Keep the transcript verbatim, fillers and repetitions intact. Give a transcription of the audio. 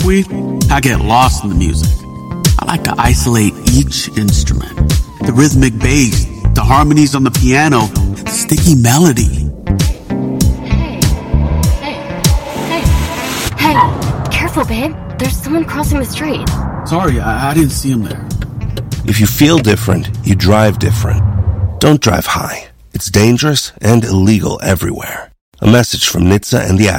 We, I get lost in the music. I like to isolate each instrument. The rhythmic bass, the harmonies on the piano, the sticky melody. Hey, hey, hey, hey, careful, babe. There's someone crossing the street. Sorry, I, I didn't see him there. If you feel different, you drive different. Don't drive high. It's dangerous and illegal everywhere. A message from N H T S A and the Ad